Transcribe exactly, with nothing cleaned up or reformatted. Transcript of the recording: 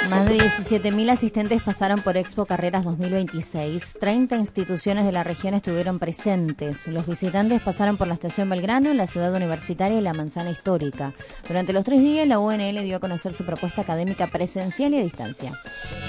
Más de diecisiete mil asistentes pasaron por Expo Carreras dos mil veintiséis. treinta instituciones de la región estuvieron presentes. Los visitantes pasaron por la Estación Belgrano, la Ciudad Universitaria y la Manzana Histórica. Durante los tres días, la U N L dio a conocer su propuesta académica presencial y a distancia.